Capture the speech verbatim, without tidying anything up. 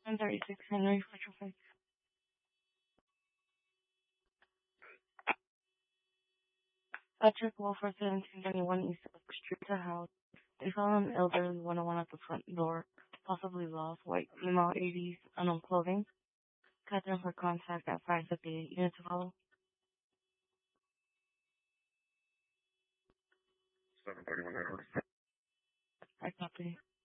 one thirty-six Henry for traffic. Patrick Wolfer, seventeen twenty-one East Upper Street, to house. They found an elderly one oh one at the front door, possibly lost, white female, eighties, unknown clothing. Catherine for contact at five fifty-eight. Unit to follow. seven thirty-one Edward. I copy.